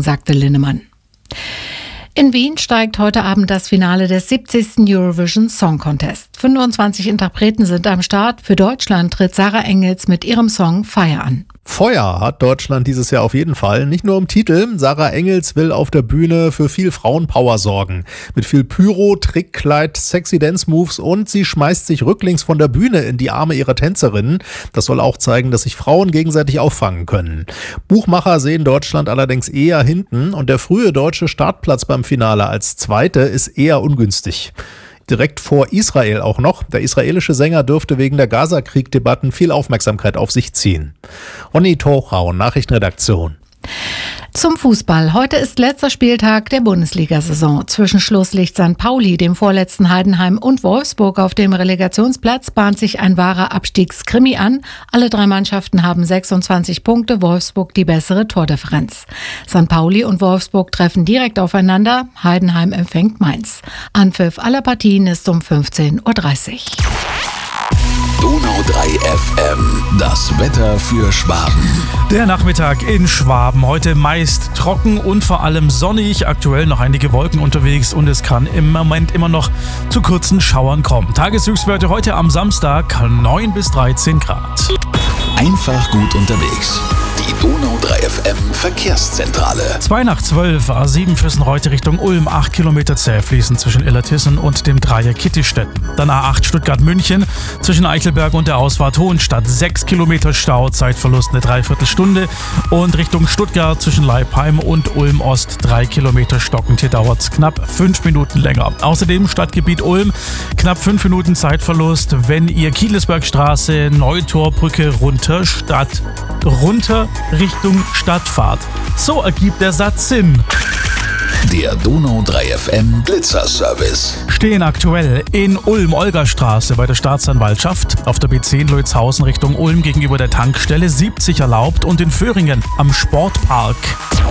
sagte Linnemann. In Wien steigt heute Abend das Finale des 70. Eurovision Song Contest. 25 Interpreten sind am Start. Für Deutschland tritt Sarah Engels mit ihrem Song Fire an. Feuer hat Deutschland dieses Jahr auf jeden Fall. Nicht nur im Titel. Sarah Engels will auf der Bühne für viel Frauenpower sorgen. Mit viel Pyro, Trickkleid, sexy Dance-Moves und sie schmeißt sich rücklings von der Bühne in die Arme ihrer Tänzerinnen. Das soll auch zeigen, dass sich Frauen gegenseitig auffangen können. Buchmacher sehen Deutschland allerdings eher hinten und der frühe deutsche Startplatz beim Finale als Zweite ist eher ungünstig. Direkt vor Israel auch noch. Der israelische Sänger dürfte wegen der Gaza-Krieg-Debatten viel Aufmerksamkeit auf sich ziehen. Onni Tochau, Nachrichtenredaktion. Zum Fußball. Heute ist letzter Spieltag der Bundesliga-Saison. Zwischen Schlusslicht St. Pauli, dem vorletzten Heidenheim und Wolfsburg auf dem Relegationsplatz bahnt sich ein wahrer Abstiegskrimi an. Alle drei Mannschaften haben 26 Punkte, Wolfsburg die bessere Tordifferenz. St. Pauli und Wolfsburg treffen direkt aufeinander. Heidenheim empfängt Mainz. Anpfiff aller Partien ist um 15:30 Uhr. Donau 3 FM, das Wetter für Schwaben. Der Nachmittag in Schwaben, heute meist trocken und vor allem sonnig. Aktuell noch einige Wolken unterwegs und es kann im Moment immer noch zu kurzen Schauern kommen. Tageshöchstwerte heute am Samstag 9 bis 13 Grad. Einfach gut unterwegs. Die Donau 3 FM Verkehrszentrale. 2 nach 12, A7 Füssen-Reute Richtung Ulm, 8 Kilometer zäh fließen zwischen Illertissen und dem Dreier Kittistetten. Dann A8 Stuttgart-München zwischen Eichelberg und der Ausfahrt Hohenstadt, 6 Kilometer Stau, Zeitverlust eine Dreiviertelstunde. Und Richtung Stuttgart zwischen Leipheim und Ulm-Ost 3 Kilometer stockend. Hier dauert es knapp 5 Minuten länger. Außerdem Stadtgebiet Ulm, knapp 5 Minuten Zeitverlust, wenn ihr Kielesbergstraße, Neutorbrücke runter Richtung Stadt fahrt. So ergibt der Satz Sinn. Der Donau 3 FM Blitzerservice. Stehen aktuell in Ulm-Olgerstraße bei der Staatsanwaltschaft, auf der B10 Leutzhausen Richtung Ulm gegenüber der Tankstelle 70 erlaubt und in Föhringen am Sportpark.